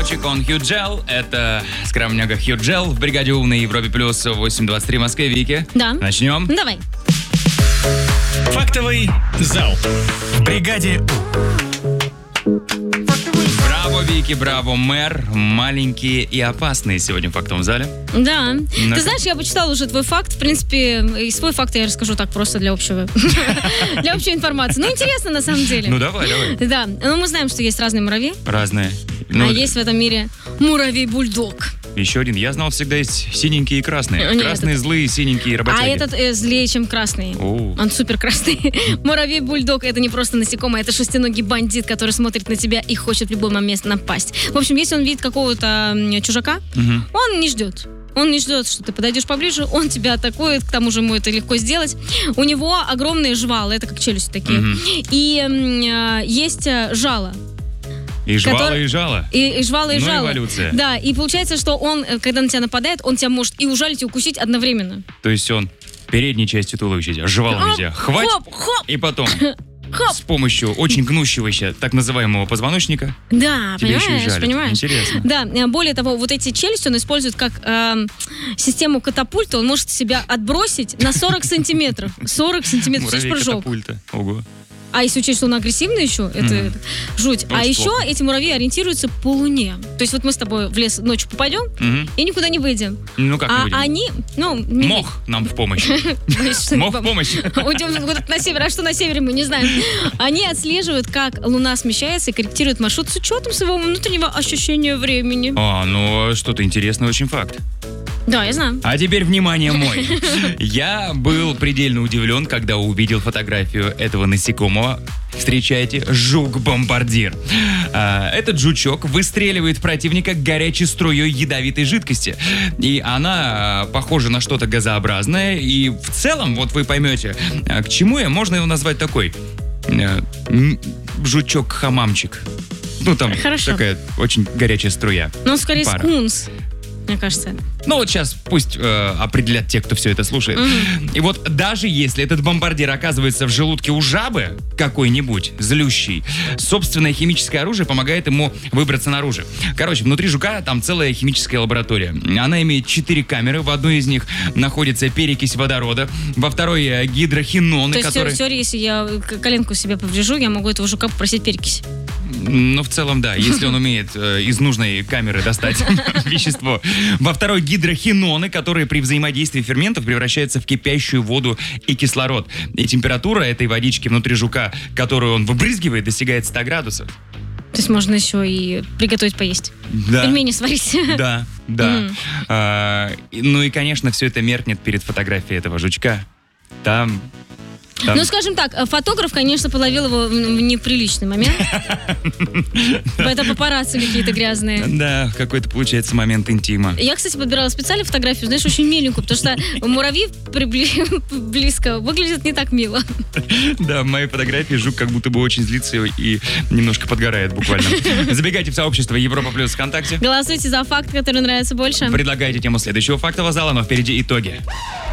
мальчик, он Хью Джел. Это скромняга Хью Джел в бригаде У на Европе Плюс 8.23 в Москве. Вики, Да. начнем. Давай. Фактовый зал в бригаде У. Браво, Вики, браво, мэр. Маленькие и опасные сегодня в фактовом зале. Да. Ну-ка. Ты знаешь, я почитала уже твой факт. В принципе, и свой факт я расскажу так просто для общего. Для общей информации. Ну, интересно на самом деле. Ну, давай. Да. Ну, мы знаем, что есть разные муравьи. Разные. А Ну, есть в этом мире муравей-бульдог. еще один. Я знал, всегда есть синенькие и красные. Нет, Красные злые, синенькие А работяги. этот злее, чем красный. О. Он супер красный. Муравей-бульдог — это не просто насекомое, это шестиногий бандит, который смотрит на тебя и хочет в любой момент напасть. В общем, если он видит какого-то чужака, он не ждет. Он не ждет, что ты подойдешь поближе, он тебя атакует, к тому же ему это легко сделать. У него огромные жвалы, это как челюсти такие. И есть жало. И жвала, и жало. И жвала, и Ну, жало. эволюция. Да, и получается, что он, когда на тебя нападает, он тебя может и ужалить, и укусить одновременно. То есть он передней частью туловища, жвалом тебя хватит, Хоп. и потом Хоп. с помощью очень гнущегося так называемого позвоночника Да, тебя еще и жалит. понимаешь? Интересно. Да, более того, вот эти челюсти он использует как систему катапульта. Он может себя отбросить на 40 сантиметров. 40 сантиметров, Муравей прыжок. катапульта. Ого. А если учесть, что он агрессивный еще, это жуть. Ну, А это еще плохо. эти муравьи ориентируются по луне. То есть вот мы с тобой в лес ночью попадем Мгм. и никуда не выйдем. Ну как мы А будем? они, не Мох нам в помощь. Боюсь, что Мох не в помощь. Уйдем куда-то на север. А что на севере, мы не знаем. Они отслеживают, как Луна смещается и корректируют маршрут с учетом своего внутреннего ощущения времени. Ну что-то интересный очень факт. Да, я знаю. А теперь, внимание, мой. Я был предельно удивлен, когда увидел фотографию этого насекомого. Встречайте, жук-бомбардир. Этот жучок выстреливает в противника горячей струей ядовитой жидкости. И она похожа на что-то газообразное. И в целом, вот вы поймете, к чему можно его назвать такой жучок-хамамчик. Ну, там Хорошо. такая очень горячая струя. Но он скорее Пара. скунс, мне кажется. Ну вот сейчас пусть определят те, кто все это слушает. И вот даже если этот бомбардир оказывается в желудке у жабы какой-нибудь злющий, собственное химическое оружие помогает ему выбраться наружу. Короче, внутри жука там целая химическая лаборатория. Она имеет 4 камеры. В одной из них находится перекись водорода, во второй гидрохиноны, То есть которые... в теории, если я коленку себе поврежу, я могу этого жука попросить перекись. Ну, в целом, да, если он умеет из нужной камеры достать вещество. Во второй гидрохиноны, которые при взаимодействии ферментов превращаются в кипящую воду и кислород. И температура этой водички внутри жука, которую он выбрызгивает, достигает 100 градусов. То есть можно еще и приготовить поесть. Да. Пельмени сварить. Да. Ну и, конечно, все это меркнет перед фотографией этого жучка. Там... Ну, скажем так, фотограф, конечно, половил его в неприличный момент. Это папарацци какие-то грязные. Да, какой-то получается момент интима. Я, кстати, подбирала специально фотографию, знаешь, очень миленькую, потому что муравьи близко выглядят не так мило. Да, в моей фотографии жук как будто бы очень злится и немножко подгорает буквально. Забегайте в сообщество Европа Плюс ВКонтакте. Голосуйте за факт, который нравится больше. Предлагайте тему следующего фактового зала, но впереди итоги.